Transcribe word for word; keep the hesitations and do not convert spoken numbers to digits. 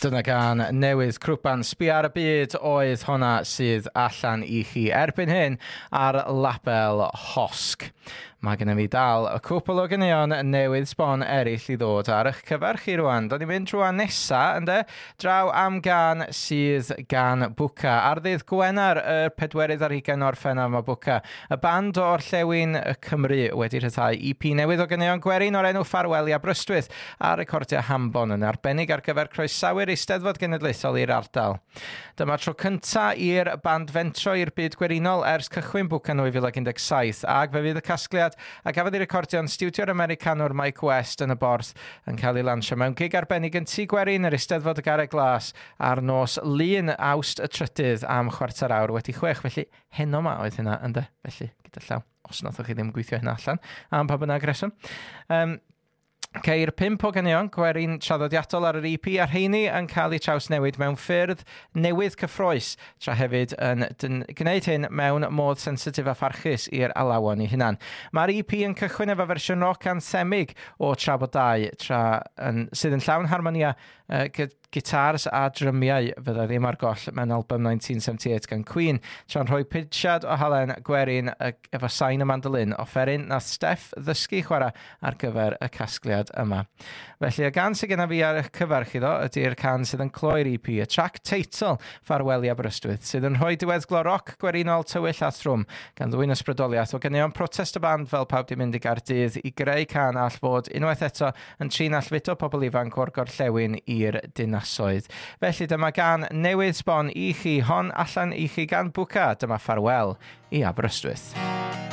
Dyna gan newydd crwpan Sbïa ar y Byd oedd honna sydd allan i chi erbyn hyn ar label Hosg. Mae gennym fi dal y cwpl o ganeuon newydd sbon eraill i ddod ar eich cyfer chi rwan. Do'n i'n mynd drwy'n nesa, ynddo, draw am gan sydd gan Bwca. Ar ddydd Gwener, y pedwerydd ar hugain orffen am y Bwca. Y band o'r Llewyn y Cymru wedi rhyddhau E P newydd o ganeuon gwerin o'r enw Ffarweli Aberystwyth a recordio Hambon yn arbennig ar gyfer croesawyr Eisteddfod Genedlaethol i'r ardal. Dyma tro cynta i'r band fentro i'r byd gwerinol ers cychwyn Bwca nwy fil ac un deg saith ac fe fydd y casgliad a gafodd ei recordio'n stiwdio'r Americanwr Mike West yn y borth yn cael ei lansio mewn gig arbennig yn Tŷ Gwerin yr Eisteddfod y Garreg Glas ar nos Lun Awst y trydydd am chwarter awr wedi chwech, felly heno ma oedd hynna ynddo, felly gyda llaw, os nathoch chi ddim gweithio hynna allan am pa bynnag reswm. Um, Ceir pimp o ganeuon gwerin traddodiadol ar yr E P a'r rheini yn cael eu trawsnewid mewn ffyrdd newydd cyffroes, tra hefyd yn gwneud hyn mewn modd sensitif a pharchus i'r alawon eu hunan. Mae'r E P yn cychwyn efo fersiwn roc anthemig o Trafodau, tra yn, sydd yn llawn harmonia uh, gitars a drymiau fydda ddim ar goll mewn album nineteen seventy-eight gan Queen, tra'n rhoi pidsiad o halen gwerin efo sain y mandolin, offeryn na Steff ddysgu chwarae ar gyfer y casgliad yma. Felly y gan sydd gennym fi ar y cyfer chi ddo ydy'r can sydd yn cloi'r E P, y track teitl Ffarweli Aberystwyth, sydd yn rhoi diweddglo roc gwerinol tywyll a thrwm gan ddwy'n ysbrydoliaeth o ganeuon protest y band fel pawb di mynd i Gaerdydd i greu can all fod unwaith eto yn trin allfudo pobl ifanc o'r gorllewin i'r dinasoedd. Felly dyma gan newydd sbon i chi hon allan i chi gan Bwca, dyma Ffarwel i Aberystwyth.